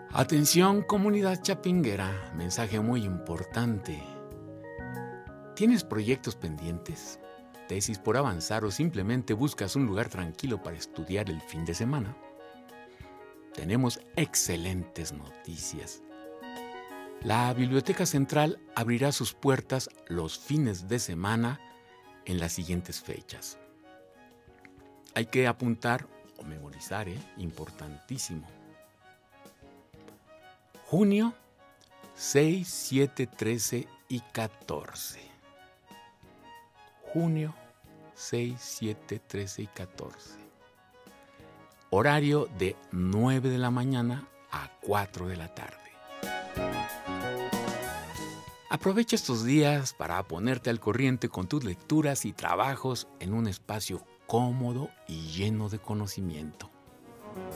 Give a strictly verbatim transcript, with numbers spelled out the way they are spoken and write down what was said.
Atención, comunidad chapinguera, mensaje muy importante. ¿Tienes proyectos pendientes? ¿Tesis por avanzar o simplemente buscas un lugar tranquilo para estudiar el fin de semana? Tenemos excelentes noticias. La Biblioteca Central abrirá sus puertas los fines de semana en las siguientes fechas. Hay que apuntar o memorizar, ¿eh? Importantísimo. Junio, seis, siete, trece y catorce. Junio, seis, siete, trece y catorce. Horario de nueve de la mañana a cuatro de la tarde. Aprovecha estos días para ponerte al corriente con tus lecturas y trabajos en un espacio cómodo y lleno de conocimiento.